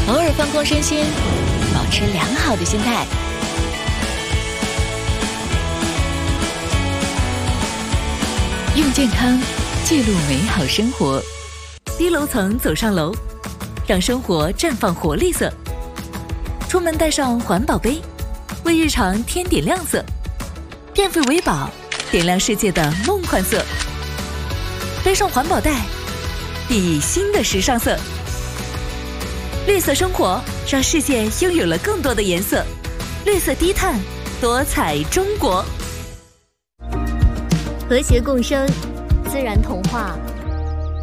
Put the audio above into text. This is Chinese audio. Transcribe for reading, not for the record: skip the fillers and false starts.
偶尔放空身心，保持良好的心态。用健康记录美好生活。低楼层走上楼，让生活绽放活力色。出门带上环保杯，为日常添点亮色。电费为宝，点亮世界的梦幻色。背上环保袋，熠熠新的时尚色。绿色生活，让世界拥有了更多的颜色。绿色低碳，多彩中国。 和谐共生，自然童话。